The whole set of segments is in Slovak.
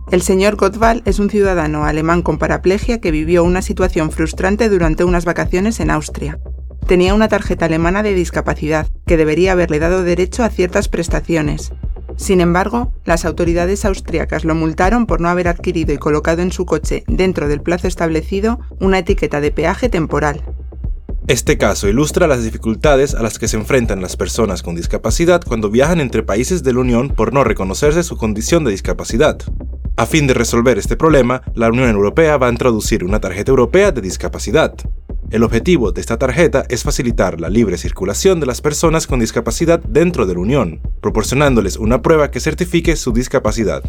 El señor Gottwald es un ciudadano alemán con paraplegia que vivió una situación frustrante durante unas vacaciones en Austria. Tenía una tarjeta alemana de discapacidad que debería haberle dado derecho a ciertas prestaciones. Sin embargo, las autoridades austríacas lo multaron por no haber adquirido y colocado en su coche, dentro del plazo establecido, una etiqueta de peaje temporal. Este caso ilustra las dificultades a las que se enfrentan las personas con discapacidad cuando viajan entre países de la Unión por no reconocerse su condición de discapacidad. A fin de resolver este problema, la Unión Europea va a introducir una tarjeta europea de discapacidad. El objetivo de esta tarjeta es facilitar la libre circulación de las personas con discapacidad dentro de la Unión, proporcionándoles una prueba que certifique su discapacidad.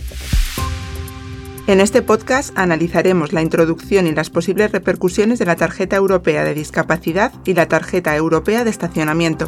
En este podcast analizaremos la introducción y las posibles repercusiones de la Tarjeta Europea de Discapacidad y la Tarjeta Europea de Estacionamiento.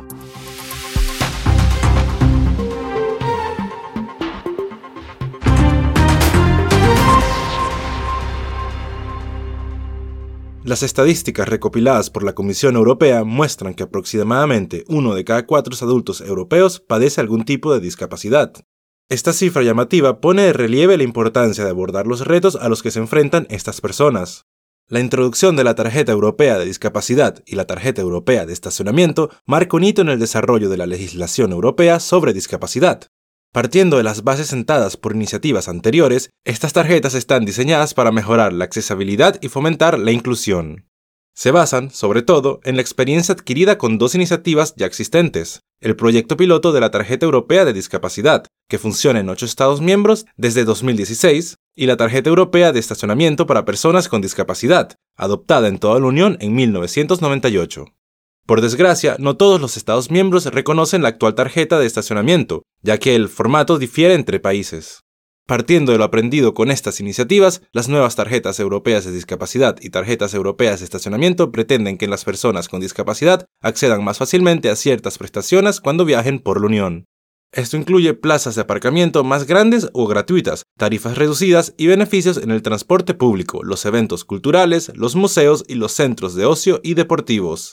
Las estadísticas recopiladas por la Comisión Europea muestran que aproximadamente 1 de cada 4 adultos europeos padece algún tipo de discapacidad. Esta cifra llamativa pone de relieve la importancia de abordar los retos a los que se enfrentan estas personas. La introducción de la Tarjeta Europea de Discapacidad y la Tarjeta Europea de Estacionamiento marca un hito en el desarrollo de la legislación europea sobre discapacidad. Partiendo de las bases sentadas por iniciativas anteriores, estas tarjetas están diseñadas para mejorar la accesibilidad y fomentar la inclusión. Se basan, sobre todo, en la experiencia adquirida con 2 iniciativas ya existentes: el proyecto piloto de la Tarjeta Europea de Discapacidad, que funciona en 8 Estados miembros desde 2016, y la Tarjeta Europea de Estacionamiento para Personas con Discapacidad, adoptada en toda la Unión en 1998. Por desgracia, no todos los Estados miembros reconocen la actual tarjeta de estacionamiento, ya que el formato difiere entre países. Partiendo de lo aprendido con estas iniciativas, las nuevas tarjetas europeas de discapacidad y tarjetas europeas de estacionamiento pretenden que las personas con discapacidad accedan más fácilmente a ciertas prestaciones cuando viajen por la Unión. Esto incluye plazas de aparcamiento más grandes o gratuitas, tarifas reducidas y beneficios en el transporte público, los eventos culturales, los museos y los centros de ocio y deportivos.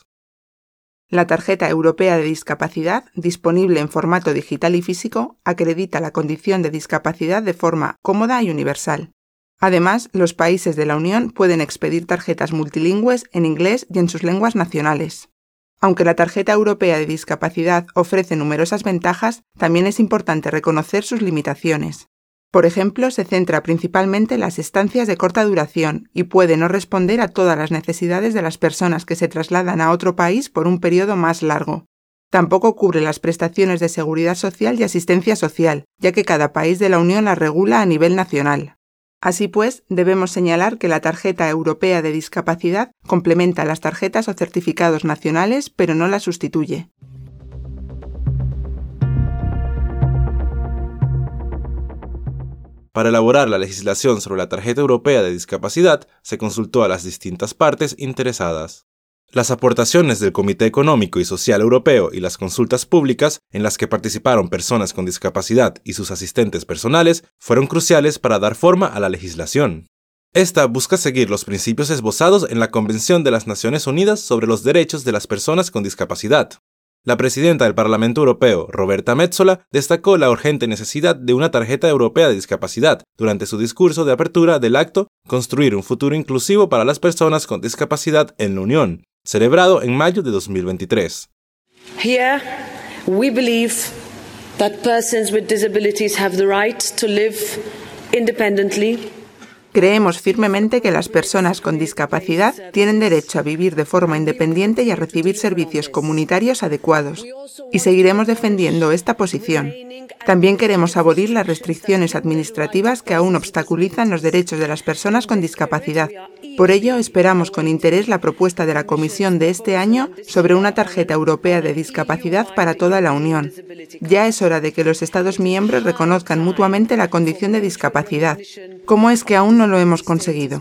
La Tarjeta Europea de Discapacidad, disponible en formato digital y físico, acredita la condición de discapacidad de forma cómoda y universal. Además, los países de la Unión pueden expedir tarjetas multilingües en inglés y en sus lenguas nacionales. Aunque la Tarjeta Europea de Discapacidad ofrece numerosas ventajas, también es importante reconocer sus limitaciones. Por ejemplo, se centra principalmente en las estancias de corta duración y puede no responder a todas las necesidades de las personas que se trasladan a otro país por un periodo más largo. Tampoco cubre las prestaciones de seguridad social y asistencia social, ya que cada país de la Unión las regula a nivel nacional. Así pues, debemos señalar que la Tarjeta Europea de Discapacidad complementa las tarjetas o certificados nacionales, pero no las sustituye. Para elaborar la legislación sobre la Tarjeta Europea de Discapacidad, se consultó a las distintas partes interesadas. Las aportaciones del Comité Económico y Social Europeo y las consultas públicas, en las que participaron personas con discapacidad y sus asistentes personales, fueron cruciales para dar forma a la legislación. Esta busca seguir los principios esbozados en la Convención de las Naciones Unidas sobre los Derechos de las Personas con Discapacidad. La presidenta del Parlamento Europeo, Roberta Metsola, destacó la urgente necesidad de una tarjeta europea de discapacidad durante su discurso de apertura del acto Construir un futuro inclusivo para las personas con discapacidad en la Unión, celebrado en mayo de 2023. Here, we believe that persons with disabilities have the right to live independently. Creemos firmemente que las personas con discapacidad tienen derecho a vivir de forma independiente y a recibir servicios comunitarios adecuados, y seguiremos defendiendo esta posición. También queremos abolir las restricciones administrativas que aún obstaculizan los derechos de las personas con discapacidad. Por ello, esperamos con interés la propuesta de la Comisión de este año sobre una tarjeta europea de discapacidad para toda la Unión. Ya es hora de que los Estados miembros reconozcan mutuamente la condición de discapacidad. ¿Cómo es que aún no lo hemos conseguido?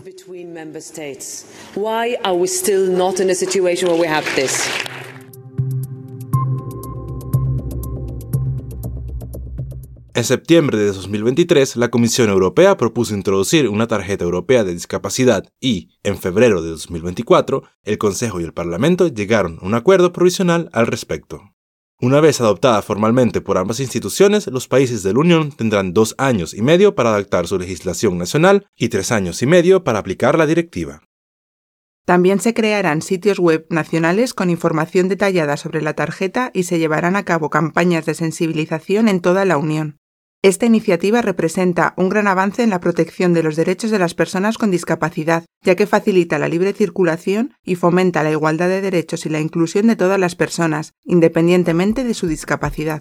En septiembre de 2023, la Comisión Europea propuso introducir una tarjeta europea de discapacidad y, en febrero de 2024, el Consejo y el Parlamento llegaron a un acuerdo provisional al respecto. Una vez adoptada formalmente por ambas instituciones, los países de la Unión tendrán 2 años y medio para adaptar su legislación nacional y 3 años y medio para aplicar la directiva. También se crearán sitios web nacionales con información detallada sobre la tarjeta y se llevarán a cabo campañas de sensibilización en toda la Unión. Esta iniciativa representa un gran avance en la protección de los derechos de las personas con discapacidad, ya que facilita la libre circulación y fomenta la igualdad de derechos y la inclusión de todas las personas, independientemente de su discapacidad.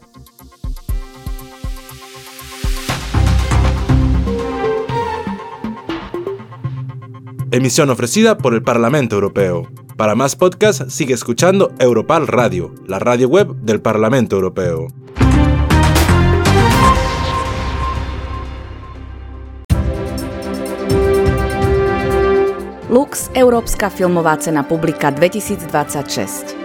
Emisión ofrecida por el Parlamento Europeo. Para más podcasts, sigue escuchando Europal Radio, la radio web del Parlamento Europeo. Lux, Európska filmová cena Publika 2026.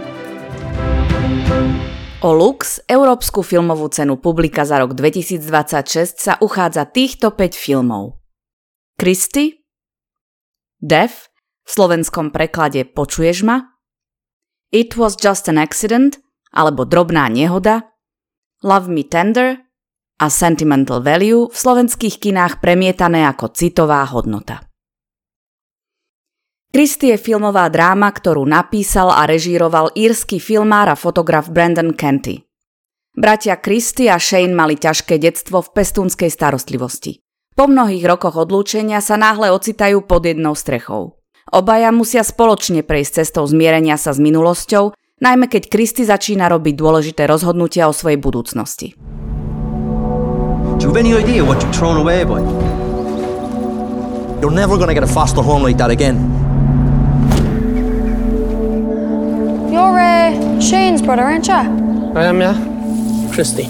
O Lux, Európsku filmovú cenu Publika za rok 2026 sa uchádza týchto 5 filmov. Christy, Deaf, v slovenskom preklade Počuješ ma? It was just an accident, alebo Drobná nehoda, Love me tender a Sentimental value, v slovenských kinách premietané ako citová hodnota. Christy je filmová dráma, ktorú napísal a režíroval írsky filmár a fotograf Brendan Canty. Bratia Christy a Shane mali ťažké detstvo v pestúnskej starostlivosti. Po mnohých rokoch odlúčenia sa náhle ocitajú pod jednou strechou. Obaja musia spoločne prejsť cestou zmierenia sa s minulosťou, najmä keď Christy začína robiť dôležité rozhodnutia o svojej budúcnosti. Do you have any idea what you've thrown away, boy? You're never gonna get a foster home like that again. You're Shane's brother, aren't you? I am, yeah. Christy.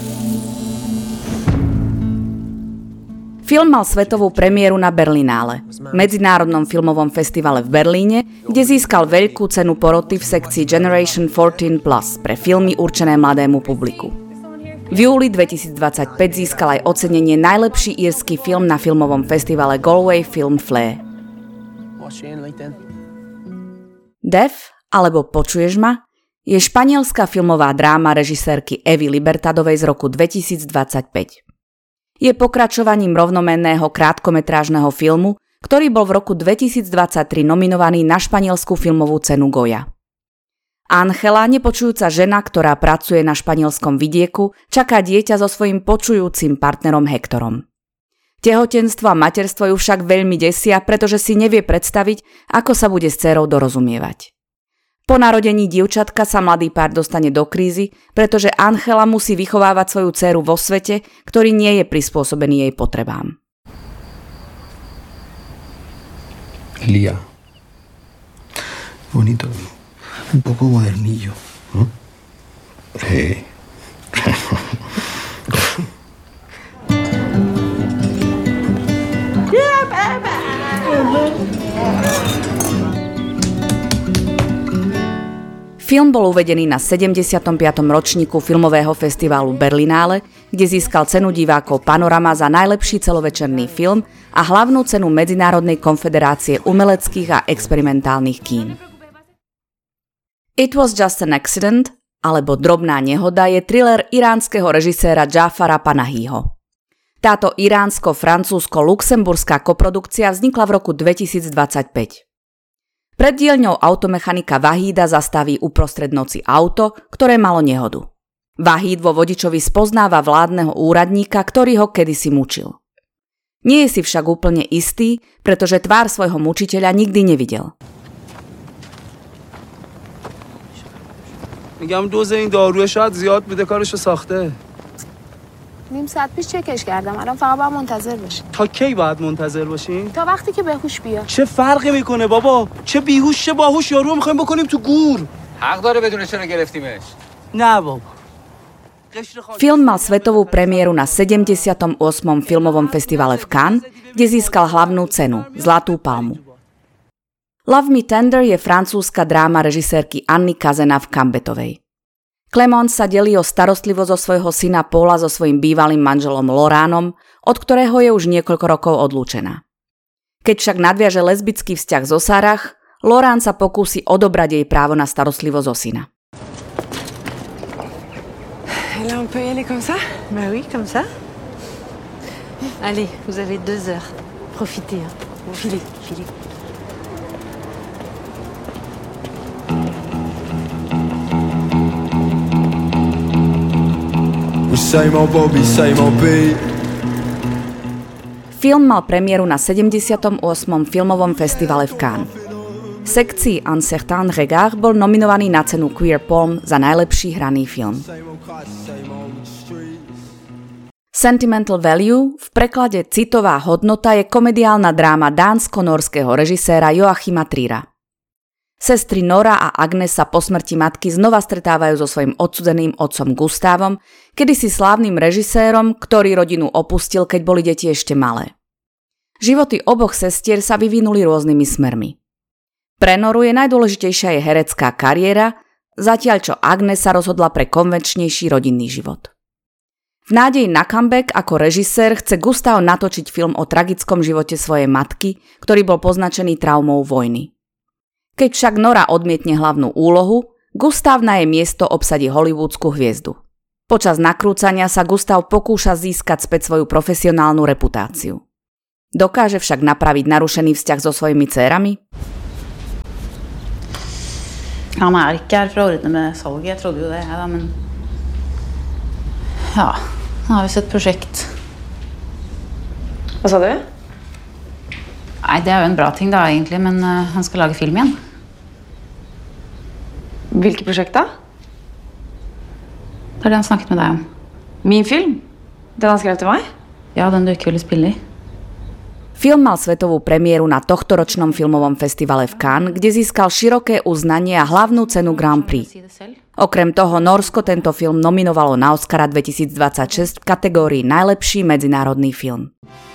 Film mal svetovú premiéru na Berlinále, medzinárodnom filmovom festivale v Berlíne, kde získal veľkú cenu poroty v sekcii Generation 14+ pre filmy určené mladému publiku. V júli 2025 získal aj ocenenie najlepší írsky film na filmovom festivale Galway Film Fleadh. Deaf, alebo Počuješ ma? Je španielská filmová dráma režisérky Evy Libertadovej z roku 2025. Je pokračovaním rovnomenného krátkometrážneho filmu, ktorý bol v roku 2023 nominovaný na španielsku filmovú cenu Goya. Ángela, nepočujúca žena, ktorá pracuje na španielskom vidieku, čaká dieťa so svojím počujúcim partnerom Hektorom. Tehotenstvo a materstvo ju však veľmi desia, pretože si nevie predstaviť, ako sa bude s dcérou dorozumievať. Po narodení dievčatka sa mladý pár dostane do krízy, pretože Ángela musí vychovávať svoju dcéru vo svete, ktorý nie je prispôsobený jej potrebám. Lía. Bonito. Un poco modernillo. Sí. Film bol uvedený na 75. ročníku filmového festiválu Berlinále, kde získal cenu divákov Panorama za najlepší celovečerný film a hlavnú cenu Medzinárodnej konfederácie umeleckých a experimentálnych kín. It was just an accident, alebo Drobná nehoda, je thriller iránskeho režiséra Džáfara Panahiho. Táto iránsko-francúzsko-luxemburská koprodukcia vznikla v roku 2025. Pred dielňou automechanika Vahída zastaví uprostred noci auto, ktoré malo nehodu. Vahíd vo vodičovi spoznáva vládneho úradníka, ktorý ho kedysi mučil. Nie je si však úplne istý, pretože tvár svojho mučiteľa nikdy nevidel. میگم دوز این داروی شاید زیاد بوده کارشو ساخته. نیم ساعت پیش چکش کردم. الان فقط باید منتظر باشیم. تا کی باید منتظر باشیم؟ تا وقتی که بهوش بیاد. چه فرقی میکنه بابا؟ چه بیهوش چه باهوش یارو میخوایم بکنیم تو گور. حق داره بدون چرا گرفتیمش. نه بابا. Film mal svetovú premiéru na 78. filmovom festivale v Cannes, kde získal hlavnú cenu, Zlatú palmu. Love me tender je francúzska dráma režisérky Anny Kazena v Cambetovej. Clémence sa delí o starostlivosť zo svojho syna Paula so svojím bývalým manželom Laurantom, od ktorého je už niekoľko rokov odlúčená. Keď však nadviaže lesbický vzťah zo Sarah, Laurent sa pokúsi odobrať jej právo na starostlivosť o syna. Et là, on peut y aller comme ça? Bah oui, comme ça. Allez, vous avez 2 heures. Profitez, hein. Filez. Film mal premiéru na 78. filmovom festivale v Cannes. V sekcii Un certain regard bol nominovaný na cenu Queer Palm za najlepší hraný film. Sentimental Value, v preklade Citová hodnota, je komediálna dráma dánsko-norského režiséra Joachima Trira. Sestry Nora a Agnes sa po smrti matky znova stretávajú so svojím odsúdeným otcom Gustavom, kedysi slávnym režisérom, ktorý rodinu opustil, keď boli deti ešte malé. Životy oboch sestier sa vyvinuli rôznymi smermi. Pre Noru je najdôležitejšia jej herecká kariéra, zatiaľ čo Agnes sa rozhodla pre konvenčnejší rodinný život. V nádeji na comeback ako režisér chce Gustav natočiť film o tragickom živote svojej matky, ktorý bol poznačený traumou vojny. Keď však Nora odmietne hlavnú úlohu, Gustav na jej miesto obsadí hollywoodskú hviezdu. Počas nakrúcania sa Gustav pokúša získať späť svoju profesionálnu reputáciu. Dokáže však napraviť narušený vzťah so svojimi dcérami? Han ikke her for å ordne med salget, jeg trodde jo det, da, men ja, nå har vi sett prosjekt. Hva sa du? Nei, det jo en bra ting da, egentlig, men han skal lage film igjen. Hvilket prosjekt da? Det det han snakket med deg om. Min film? Den han skrev til meg? Ja, den du ikke ville spille i. Film mal svetovú premiéru na tohtoročnom filmovom festivale v Cannes, kde získal široké uznanie a hlavnú cenu Grand Prix. Okrem toho Norsko tento film nominovalo na Oscara 2026 v kategórii Najlepší medzinárodný film.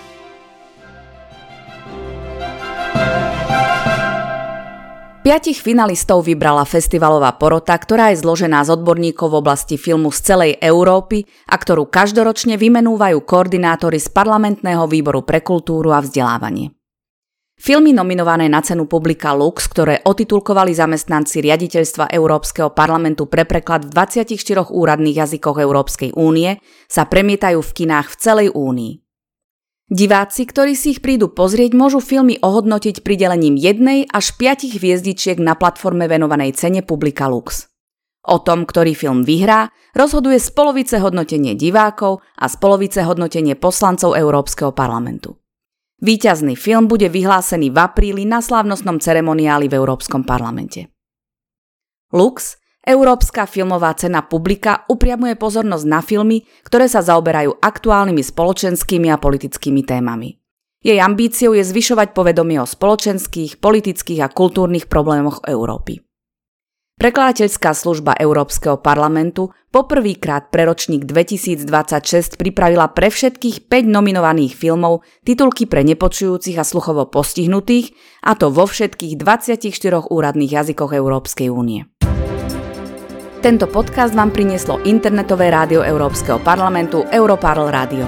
Piatich finalistov vybrala festivalová porota, ktorá je zložená z odborníkov v oblasti filmu z celej Európy a ktorú každoročne vymenúvajú koordinátori z Parlamentného výboru pre kultúru a vzdelávanie. Filmy nominované na cenu Publica Lux, ktoré otitulkovali zamestnanci riaditeľstva Európskeho parlamentu pre preklad v 24 úradných jazykoch Európskej únie, sa premietajú v kinách v celej únii. Diváci, ktorí si ich prídu pozrieť, môžu filmy ohodnotiť pridelením 1 až 5 hviezdičiek na platforme venovanej cene Publica Lux. O tom, ktorý film vyhrá, rozhoduje z polovice hodnotenie divákov a z polovice hodnotenie poslancov Európskeho parlamentu. Víťazný film bude vyhlásený v apríli na slávnostnom ceremoniáli v Európskom parlamente. Lux, Európska filmová cena Publica, upriamuje pozornosť na filmy, ktoré sa zaoberajú aktuálnymi spoločenskými a politickými témami. Jej ambíciou je zvyšovať povedomie o spoločenských, politických a kultúrnych problémoch Európy. Prekladateľská služba Európskeho parlamentu poprvýkrát pre ročník 2026 pripravila pre všetkých 5 nominovaných filmov titulky pre nepočujúcich a sluchovo postihnutých, a to vo všetkých 24 úradných jazykoch Európskej únie. Tento podcast vám prinieslo internetové rádio Európskeho parlamentu Europarl Radio.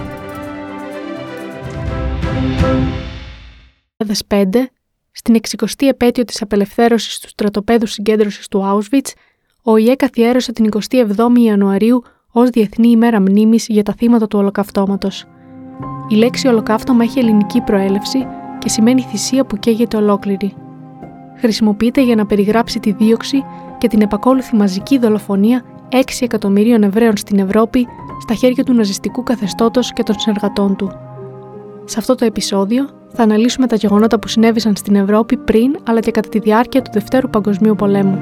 2005, στην 60η επέτειο της απελευθέρωσης του στρατοπέδου συγκέντρωσης του Auschwitz, ο ΟΗΕ καθιέρωσε την 27η Ιανουαρίου ως Διεθνή ημέρα μνήμης για τα θύματα του Ολοκαυτώματος. Η λέξη Ολοκαύτωμα έχει ελληνική προέλευση και σημαίνει θυσία που καίγεται ολόκληρη. Χρησιμοποιείται για να περιγράψει τη δίωξη και την επακόλουθη μαζική δολοφονία 6 εκατομμυρίων Εβραίων στην Ευρώπη στα χέρια του ναζιστικού καθεστώτος και των συνεργατών του. Σε αυτό το επεισόδιο θα αναλύσουμε τα γεγονότα που συνέβησαν στην Ευρώπη πριν αλλά και κατά τη διάρκεια του Δευτέρου Παγκοσμίου Πολέμου.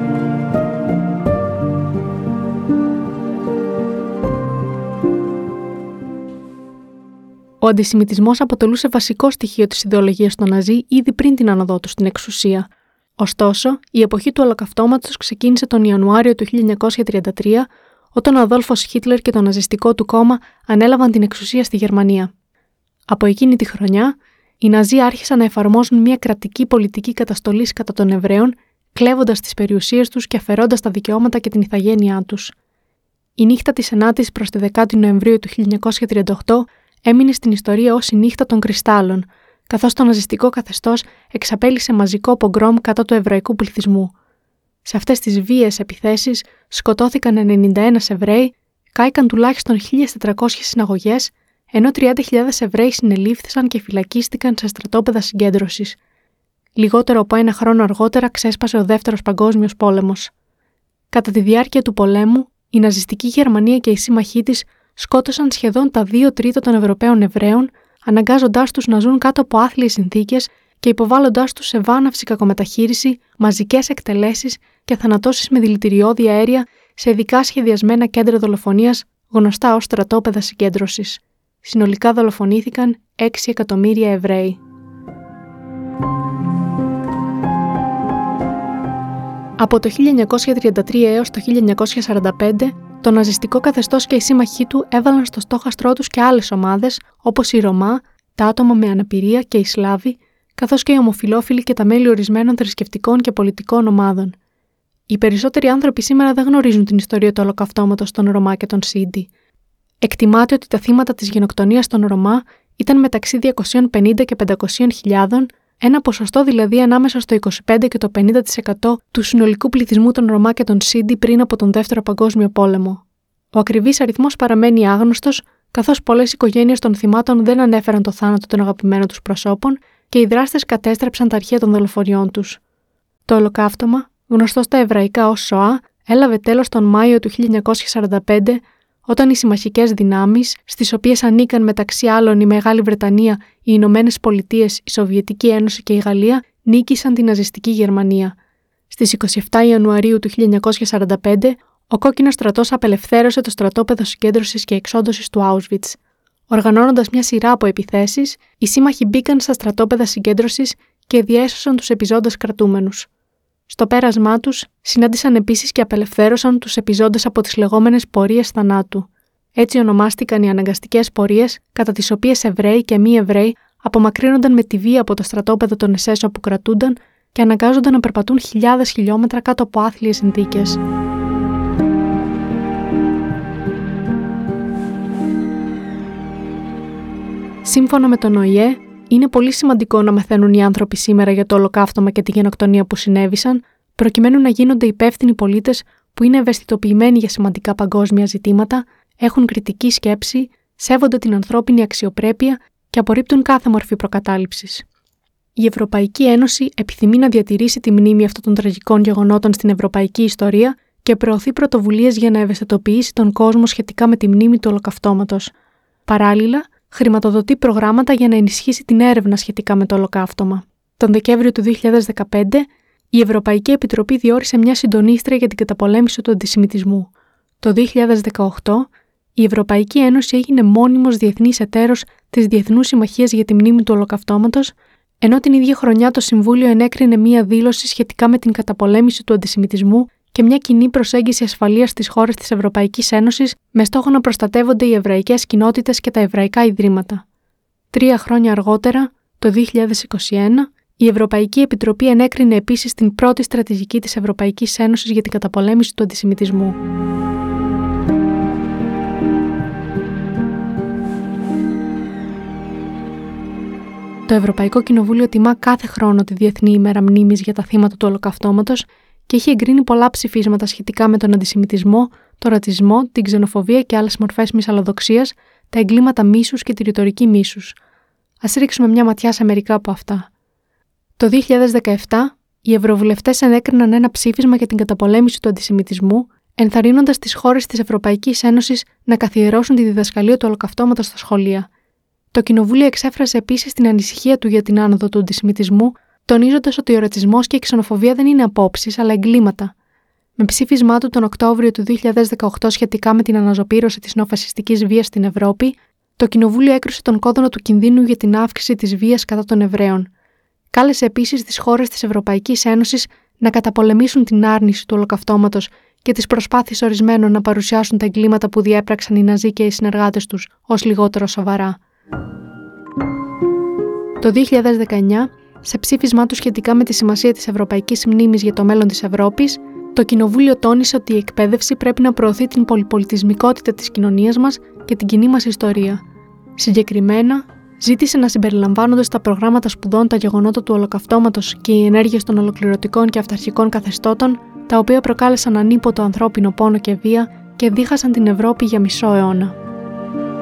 Ο αντισημιτισμός αποτελούσε βασικό στοιχείο της ιδεολογίας των Ναζί ήδη πριν την άνοδό του στην εξουσία. Ωστόσο, η εποχή του Ολοκαυτώματος ξεκίνησε τον Ιανουάριο του 1933, όταν ο Αδόλφος Χίτλερ και το ναζιστικό του κόμμα ανέλαβαν την εξουσία στη Γερμανία. Από εκείνη τη χρονιά, οι Ναζί άρχισαν να εφαρμόζουν μια κρατική πολιτική καταστολής κατά των Εβραίων, κλέβοντας τις περιουσίες τους και αφαιρώντας τα δικαιώματα και την ηθαγένειά τους. Η νύχτα της 9ης προς τη 10η Νοεμβρίου του 1938 έμεινε στην ιστορία ως η νύχτα των κρυστάλλων, καθώς το ναζιστικό καθεστώς εξαπέλυσε μαζικό πογκρόμ κατά του εβραϊκού πληθυσμού. Σε αυτές τις βίαιες επιθέσεις σκοτώθηκαν 91 Εβραίοι, κάηκαν τουλάχιστον 1.400 συναγωγές, ενώ 30.000 Εβραίοι συνελήφθησαν και φυλακίστηκαν σε στρατόπεδα συγκέντρωσης. Λιγότερο από ένα χρόνο αργότερα ξέσπασε ο Δεύτερος Παγκόσμιος Πόλεμος. Κατά τη διάρκεια του πολέμου, η ναζιστική Γερμανία και οι σύμμαχοί της σκότωσαν σχεδόν τα 2 τρίτα των Ευρωπαίων Εβραίων, αναγκάζοντάς τους να ζουν κάτω από άθλιες συνθήκες και υποβάλλοντάς τους σε βάναυση κακομεταχείριση, μαζικές εκτελέσεις και θανατώσεις με δηλητηριώδη αέρια σε ειδικά σχεδιασμένα κέντρα δολοφονίας, γνωστά ως στρατόπεδα συγκέντρωσης. Συνολικά δολοφονήθηκαν 6 εκατομμύρια Εβραίοι. Από το 1933 έως το 1945, το ναζιστικό καθεστώς και οι σύμμαχοί του έβαλαν στο στόχαστρό τους και άλλες ομάδες, όπως οι Ρωμά, τα άτομα με αναπηρία και οι Σλάβοι, καθώς και οι ομοφυλόφιλοι και τα μέλη ορισμένων θρησκευτικών και πολιτικών ομάδων. Οι περισσότεροι άνθρωποι σήμερα δεν γνωρίζουν την ιστορία του ολοκαυτώματος των Ρωμά και των Σίντι. Εκτιμάται ότι τα θύματα της γενοκτονίας των Ρωμά ήταν μεταξύ 250 και 500.000, ένα ποσοστό δηλαδή ανάμεσα στο 25% και το 50% του συνολικού πληθυσμού των Ρωμά και των Σίντι πριν από τον Δεύτερο Παγκόσμιο Πόλεμο. Ο ακριβής αριθμός παραμένει άγνωστος, καθώς πολλές οικογένειες των θυμάτων δεν ανέφεραν το θάνατο των αγαπημένων τους προσώπων και οι δράστες κατέστρεψαν τα αρχεία των δολοφονιών τους. Το ολοκαύτωμα, γνωστό στα εβραϊκά ως Σοά, έλαβε τέλος τον Μάιο του 1945, όταν οι συμμαχικές δυνάμεις, στις οποίες ανήκαν μεταξύ άλλων η Μεγάλη Βρετανία, οι Ηνωμένες Πολιτείες, η Σοβιετική Ένωση και η Γαλλία, νίκησαν την ναζιστική Γερμανία. Στις 27 Ιανουαρίου του 1945, ο Κόκκινος Στρατός απελευθέρωσε το στρατόπεδο συγκέντρωσης και εξόντωσης του Auschwitz. Οργανώνοντας μια σειρά από επιθέσεις, οι σύμμαχοι μπήκαν στα στρατόπεδα συγκέντρωσης και διέσωσαν τους επιζώντες κρατούμενους. Στο πέρασμά τους, συνάντησαν επίσης και απελευθέρωσαν τους επιζώντες από τις λεγόμενες πορείες θανάτου. Έτσι ονομάστηκαν οι αναγκαστικές πορείες, κατά τις οποίες Εβραίοι και μη Εβραίοι απομακρύνονταν με τη βία από το στρατόπεδο των SS όπου κρατούνταν και αναγκάζονταν να περπατούν χιλιάδες χιλιόμετρα κάτω από άθλιες συνθήκες. Σύμφωνα με τον ΟΗΕ, είναι πολύ σημαντικό να μαθαίνουν οι άνθρωποι σήμερα για το ολοκαύτωμα και τη γενοκτονία που συνέβησαν, προκειμένου να γίνονται υπεύθυνοι πολίτες που είναι ευαισθητοποιημένοι για σημαντικά παγκόσμια ζητήματα, έχουν κριτική σκέψη, σέβονται την ανθρώπινη αξιοπρέπεια και απορρίπτουν κάθε μορφή προκατάληψης. Η Ευρωπαϊκή Ένωση επιθυμεί να διατηρήσει τη μνήμη αυτών των τραγικών γεγονότων στην ευρωπαϊκή ιστορία και προωθεί πρωτοβουλίες για να ευαισθητοποιήσει τον κόσμο σχετικά με τη μνήμη του ολοκαυτώματος. Παράλληλα, χρηματοδοτεί προγράμματα για να ενισχύσει την έρευνα σχετικά με το ολοκαύτωμα. Τον Δεκέμβριο του 2015, η Ευρωπαϊκή Επιτροπή διόρισε μια συντονίστρια για την καταπολέμηση του αντισημιτισμού. Το 2018, η Ευρωπαϊκή Ένωση έγινε μόνιμος διεθνής εταίρος της Διεθνούς Συμμαχίας για τη Μνήμη του Ολοκαυτώματος, ενώ την ίδια χρονιά το Συμβούλιο ενέκρινε μια δήλωση σχετικά με την καταπολέμηση του αντισημιτισμού και μια κοινή προσέγγιση ασφαλείας στις χώρες της Ευρωπαϊκής Ένωσης με στόχο να προστατεύονται οι εβραϊκές κοινότητες και τα εβραϊκά ιδρύματα. 3 χρόνια αργότερα, το 2021, η Ευρωπαϊκή Επιτροπή ενέκρινε επίσης την πρώτη στρατηγική της Ευρωπαϊκής Ένωσης για την καταπολέμηση του αντισημιτισμού. Το Ευρωπαϊκό Κοινοβούλιο τιμά κάθε χρόνο τη Διεθνή ημέρα μνήμης για τα θύματα του ολοκαυτώματος και έχει εγκρίνει πολλά ψηφίσματα σχετικά με τον αντισημιτισμό, τον ρατσισμό, την ξενοφοβία και άλλες μορφές μυσαλλοδοξίας, τα εγκλήματα μίσους και τη ρητορική μίσους. Ας ρίξουμε μια ματιά σε μερικά από αυτά. Το 2017, οι ευρωβουλευτές ενέκριναν ένα ψήφισμα για την καταπολέμηση του αντισημιτισμού, ενθαρρύνοντας τις χώρες της Ευρωπαϊκής Ένωσης να καθιερώσουν τη διδασκαλία του ολοκαυτώματος στα σχολεία. Το Κοινοβούλιο εξέφρασε επίσης την ανησυχία του για την άνοδο του αντισημιτισμού, τονίζοντας ότι ο ρατσισμός και η ξενοφοβία δεν είναι απόψεις, αλλά εγκλήματα. Με ψήφισμά του τον Οκτώβριο του 2018 σχετικά με την αναζωπήρωση της νεοφασιστικής βίας στην Ευρώπη, το Κοινοβούλιο έκρουσε τον κόδωνα του κινδύνου για την αύξηση της βίας κατά των Εβραίων. Κάλεσε επίσης τις χώρες της Ευρωπαϊκής Ένωσης να καταπολεμήσουν την άρνηση του ολοκαυτώματος και τις προσπάθειες ορισμένων να παρουσιάσουν τα εγκλήματα που διέπραξαν οι Ναζί και οι συνεργάτες τους ως λιγότερο σοβαρά. Το 2019, σε ψήφισμά του σχετικά με τη σημασία της Ευρωπαϊκής Μνήμης για το μέλλον της Ευρώπης, το Κοινοβούλιο τόνισε ότι η εκπαίδευση πρέπει να προωθεί την πολυπολιτισμικότητα της κοινωνίας μας και την κοινή μας ιστορία. Συγκεκριμένα, ζήτησε να συμπεριλαμβάνονται στα προγράμματα σπουδών τα γεγονότα του ολοκαυτώματος και οι ενέργειες των ολοκληρωτικών και αυταρχικών καθεστώτων, τα οποία προκάλεσαν ανίποτο ανθρώπινο πόνο και βία, και δίχασαν την Ευρώπη για μισό αιώνα.